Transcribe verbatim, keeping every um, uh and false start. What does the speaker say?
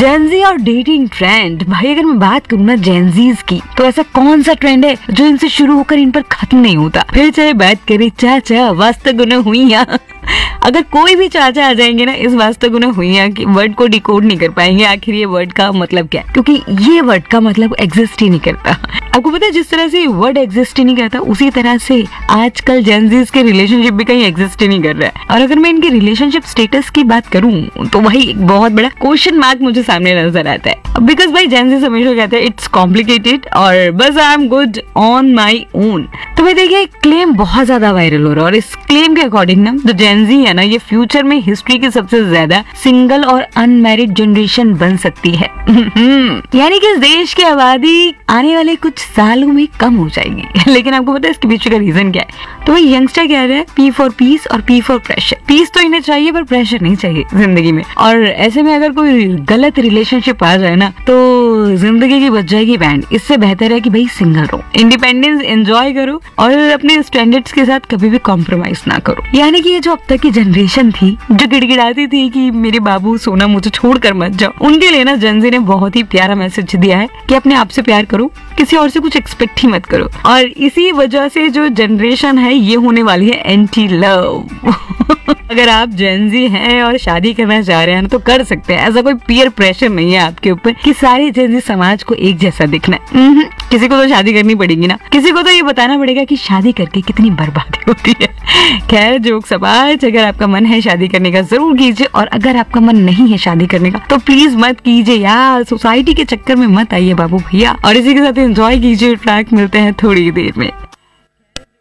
Gen Z और dating trend. भाई अगर मैं बात करूँ ना जेनजीज की, तो ऐसा कौन सा ट्रेंड है जो इनसे शुरू होकर इन पर खत्म नहीं होता। फिर चाहे बात करें चाचा वास्तव गुना हुई, अगर कोई भी चाचा आ जाएंगे ना इस वास्तव गुना हुई कि वर्ड को डिकोड नहीं कर पाएंगे आखिर ये वर्ड का मतलब क्या है, क्योंकि ये वर्ड का मतलब एग्जिस्ट ही नहीं करता। आपको पता है जिस तरह से वर्ड एग्जिस्ट ही नहीं करता, उसी तरह से आजकल जेनजीज के रिलेशनशिप भी कहीं एग्जिस्ट ही नहीं कर रहा है। और अगर मैं इनके रिलेशनशिप स्टेटस की बात करूं तो वही एक बहुत बड़ा क्वेश्चन मार्क मुझे सामने नजर आता है। बिकॉज भाई जेनजीज हमेशा कहते हैं इट्स कॉम्प्लिकेटेड और बस I am good on my own. तो भाई देखिए क्लेम बहुत ज्यादा वायरल हो रहा है और इस क्लेम के अकॉर्डिंग ना जो जेनजी है ना ये फ्यूचर में हिस्ट्री की सबसे ज्यादा सिंगल और अनमैरिड जनरेशन बन सकती है। यानी कि इस देश की आबादी आने वाले कुछ सालों में कम हो जाएगी। लेकिन आपको पता है इसके पीछे का रीजन क्या है? तो वही यंगस्टर कह रहे हैं पी फॉर पीस और पी फॉर प्रेशर। पीस तो इन्हें चाहिए पर प्रेशर नहीं चाहिए जिंदगी में। और ऐसे में अगर कोई गलत रिलेशनशिप आ जाए ना तो जिंदगी की बच जाएगी बैंड। इससे बेहतर है कि भाई सिंगल रहो, इंडिपेंडेंस एंजॉय करो और अपने स्टैंडर्ड्स के साथ कभी भी कॉम्प्रोमाइज ना करो। यानी कि ये जो अब तक की जनरेशन थी जो गिड़गिड़ाती थी कि मेरे बाबू सोना मुझे छोड़कर मत जाओ, उनके लिए ना जेनजी ने बहुत ही प्यारा मैसेज दिया है कि अपने आप से प्यार करो, किसी और से कुछ एक्सपेक्ट ही मत करो। और इसी वजह से जो जनरेशन है ये होने वाली है एंटी लव। अगर आप जेनजी हैं और शादी करना चाह रहे हैं तो कर सकते हैं। ऐसा कोई पीयर प्रेशर नहीं है आपके ऊपर कि सारे जेनजी समाज को एक जैसा दिखना है। किसी को तो शादी करनी पड़ेगी ना, किसी को तो ये बताना पड़ेगा कि शादी करके कितनी बर्बादी होती है। खैर जोक समाज, अगर आपका मन है शादी करने का जरूर कीजिए और अगर आपका मन नहीं है शादी करने का तो प्लीज मत कीजिए यार। सोसाइटी के चक्कर में मत आइए बाबू भैया। और इसी के साथ एंजॉय कीजिए। ट्रैक मिलते हैं थोड़ी देर में।